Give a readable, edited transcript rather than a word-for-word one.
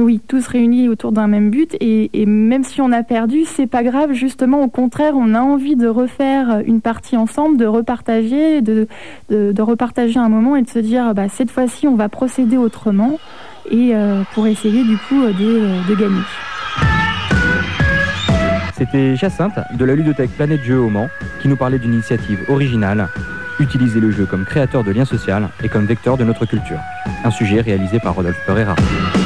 Oui, tous réunis autour d'un même but et même si on a perdu, c'est pas grave, justement au contraire, on a envie de refaire une partie ensemble, de repartager, de repartager un moment et de se dire cette fois-ci on va procéder autrement et pour essayer du coup de gagner. C'était Jacinthe de la ludothèque Planète Jeux au Mans qui nous parlait d'une initiative originale, utiliser le jeu comme créateur de lien social et comme vecteur de notre culture. Un sujet réalisé par Rodolphe Pereira.